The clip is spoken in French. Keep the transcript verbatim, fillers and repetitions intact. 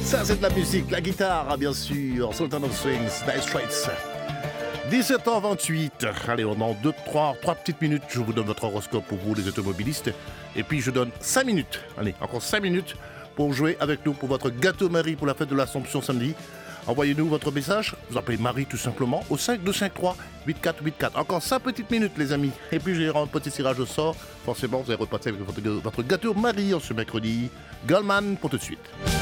Ça, c'est de la musique, la guitare, bien sûr. Sultan of Swings, Dire Straits. dix-sept heures vingt-huit. Allez, on a deux, trois, trois petites minutes. Je vous donne votre horoscope pour vous, les automobilistes. Et puis, je donne cinq minutes. Allez, encore cinq minutes pour jouer avec nous pour votre gâteau Marie pour la fête de l'Assomption samedi. Envoyez-nous votre message. Vous appelez Marie tout simplement au cinq deux cinq trois huit quatre huit quatre. Encore cinq petites minutes, les amis. Et puis, j'ai un petit tirage au sort. Forcément, vous allez repartir avec votre, votre gâteau Marie en ce mercredi. Goldman pour tout de suite.